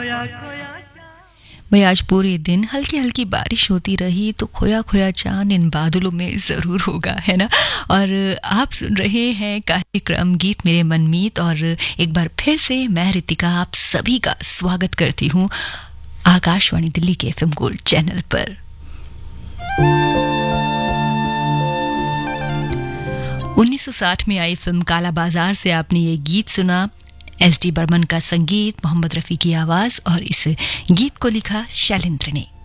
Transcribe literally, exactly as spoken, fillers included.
भाई आज पूरे दिन हल्की हल्की बारिश होती रही तो खोया खोया चांद इन बादलों में ज़रूर होगा, है ना। और आप सुन रहे हैं कार्यक्रम गीत मेरे मनमीत और एक बार फिर से मैं रितिका आप सभी का स्वागत करती हूँ आकाशवाणी दिल्ली के एफएम गोल्ड चैनल पर। उन्नीस सौ साठ में आई फिल्म काला बाजार से आपने ये गीत सुना। एस डी बर्मन का संगीत, मोहम्मद रफ़ी की आवाज़ और इस गीत को लिखा शैलेंद्र ने।